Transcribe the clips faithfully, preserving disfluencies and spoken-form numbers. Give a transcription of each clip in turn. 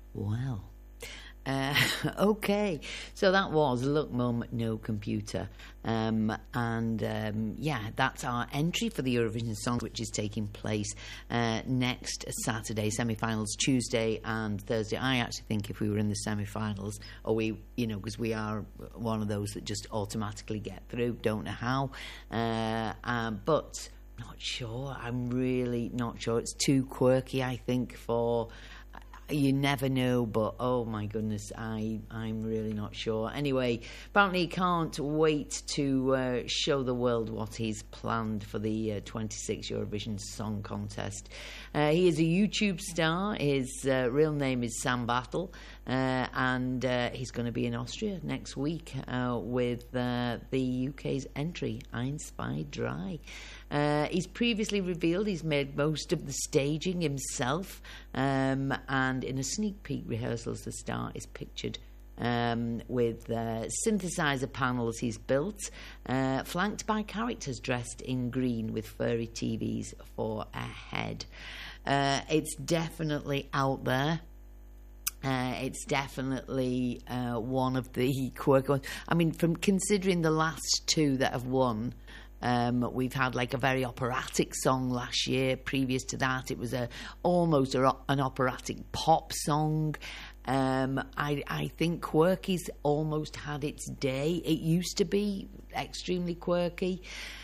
Well, uh, okay. So that was Look Mum, No Computer. Um, and um, yeah, that's our entry for the Eurovision Song, which is taking place uh, next Saturday, semi-finals Tuesday and Thursday. I actually think if we were in the semi-finals, or we, you know, because we are one of those that just automatically get through, don't know how, uh, um, but not sure. I'm really not sure. It's too quirky, I think, for... You never know, but oh my goodness, I, I'm really not sure. Anyway, apparently he can't wait to uh, show the world what he's planned for the uh, twenty-six Eurovision Song Contest. Uh, he is a YouTube star. His uh, real name is Sam Battle, uh, and uh, he's going to be in Austria next week uh, with uh, the U K's entry, Eins, Zwei, Drei. Uh, he's previously revealed he's made most of the staging himself, um, and in a sneak peek rehearsals, the star is pictured um, with uh, synthesizer panels he's built, uh, flanked by characters dressed in green with furry T Vs for a head. Uh, it's definitely out there. Uh, it's definitely uh, one of the quirky ones. I mean, from considering the last two that have won, Um, we've had like a very operatic song last year. Previous to that, it was a almost a, an operatic pop song. Um, I, I think quirky's almost had its day. It used to be extremely quirky.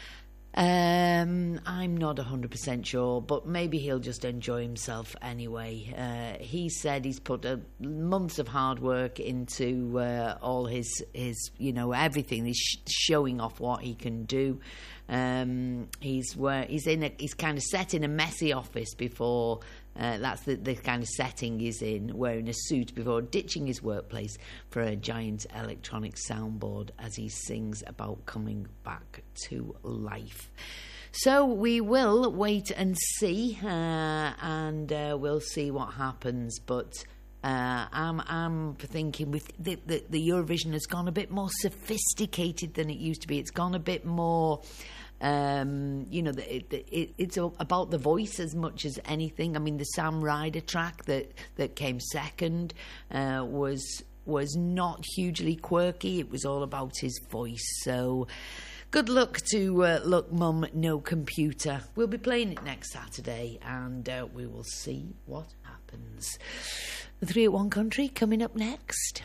Um, I'm not one hundred percent sure, but maybe he'll just enjoy himself anyway. Uh, he said he's put a, months of hard work into uh, all his, his, you know, everything. He's sh- showing off what he can do. Um, he's where he's in. A, he's kind of set in a messy office before. Uh, that's the, the kind of setting he's in, wearing a suit before ditching his workplace for a giant electronic soundboard as he sings about coming back to life. So we will wait and see, uh, and uh, we'll see what happens. But uh, I'm, I'm thinking with the, the, the Eurovision has gone a bit more sophisticated than it used to be. It's gone a bit more... Um, you know, it, it, it's about the voice as much as anything. I mean, the Sam Ryder track that, that came second uh, was was not hugely quirky. It was all about his voice. So good luck to uh, Look Mum, No Computer. We'll be playing it next Saturday, and uh, we will see what happens. The three at one Country coming up next.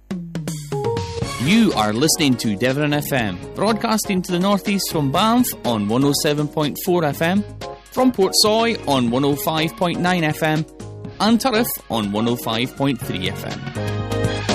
You are listening to Devon F M, broadcasting to the northeast from Banff on one oh seven point four F M, from Portsoy on one oh five point nine F M, and Turriff on one oh five point three F M.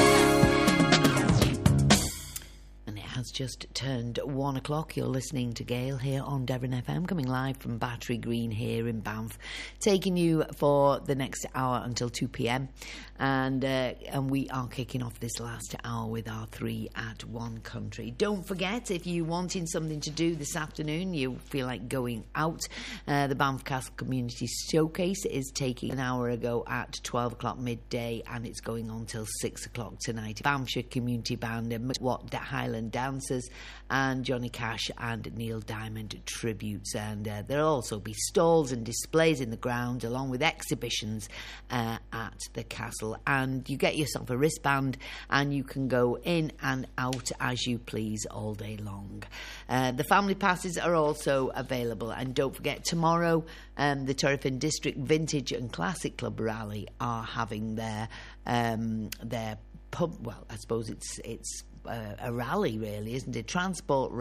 Has just turned one o'clock. You're listening to Gail here on Devon F M, coming live from Battery Green here in Banff, taking you for the next hour until two p.m. And uh, and we are kicking off this last hour with our three at one Country. Don't forget, if you're wanting something to do this afternoon, you feel like going out, uh, the Banff Castle Community Showcase is taking an hour ago at twelve o'clock midday, and it's going on till six o'clock tonight. Banffshire Community Band and What Highland Dancers and Johnny Cash and Neil Diamond tributes, and uh, there'll also be stalls and displays in the ground along with exhibitions uh, at the castle, and you get yourself a wristband and you can go in and out as you please all day long. Uh, the family passes are also available, and don't forget tomorrow um, the Turriff District Vintage and Classic Club Rally are having their um, their pub, well I suppose it's it's Uh, a rally, really, isn't it? Transport